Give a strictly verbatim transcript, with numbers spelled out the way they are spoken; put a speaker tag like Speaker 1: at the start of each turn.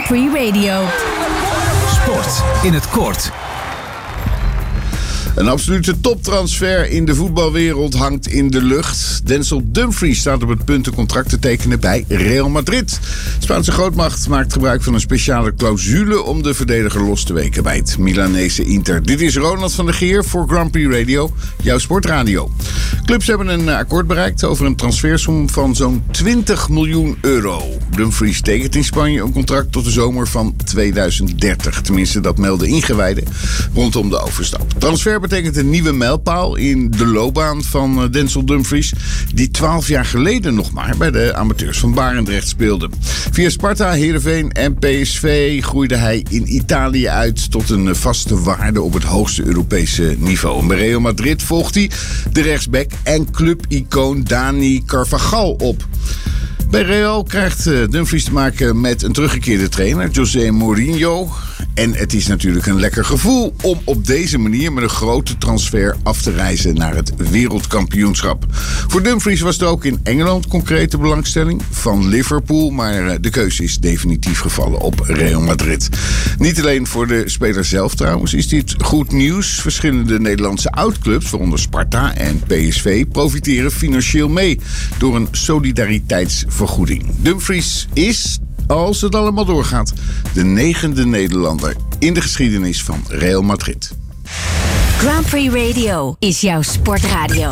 Speaker 1: Grand Prix Radio.
Speaker 2: Sport in het kort.
Speaker 3: Een absolute toptransfer in de voetbalwereld hangt in de lucht. Denzel Dumfries staat op het punt een contract te tekenen bij Real Madrid. De Spaanse grootmacht maakt gebruik van een speciale clausule om de verdediger los te weken bij het Milanese Inter. Dit is Ronald van der Geer voor Grand Prix Radio, jouw sportradio. Clubs hebben een akkoord bereikt over een transfersom van zo'n twintig miljoen euro. Dumfries tekent in Spanje een contract tot de zomer van tweeduizend dertig. Tenminste, dat melden ingewijden rondom de overstap. Transfer betekent een nieuwe mijlpaal in de loopbaan van Denzel Dumfries, die twaalf jaar geleden nog maar bij de amateurs van Barendrecht speelde. Via Sparta, Heerenveen en P S V groeide hij in Italië uit tot een vaste waarde op het hoogste Europese niveau. En bij Real Madrid volgt hij de rechtsback en clubicoon Dani Carvajal op. Bij Real krijgt Dumfries te maken met een teruggekeerde trainer, José Mourinho. En het is natuurlijk een lekker gevoel om op deze manier met een grote transfer af te reizen naar het wereldkampioenschap. Voor Dumfries was er ook in Engeland concrete belangstelling van Liverpool, maar de keuze is definitief gevallen op Real Madrid. Niet alleen voor de speler zelf trouwens is dit goed nieuws. Verschillende Nederlandse oudclubs, waaronder Sparta en P S V, profiteren financieel mee door een solidariteitsvergoeding. Dumfries is, als het allemaal doorgaat, de negende Nederlander in de geschiedenis van Real Madrid.
Speaker 1: Grand Prix Radio is jouw sportradio.